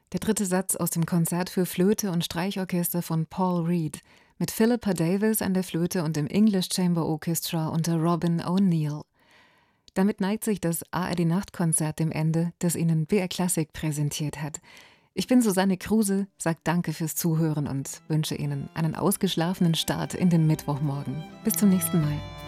Der dritte Satz aus dem Konzert für Flöte und Streichorchester von Paul Reed mit Philippa Davis an der Flöte und dem English Chamber Orchestra unter Robin O'Neill. Damit neigt sich das ARD-Nachtkonzert dem Ende, das Ihnen BR Klassik präsentiert hat. Ich bin Susanne Kruse, sage danke fürs Zuhören und wünsche Ihnen einen ausgeschlafenen Start in den Mittwochmorgen. Bis zum nächsten Mal.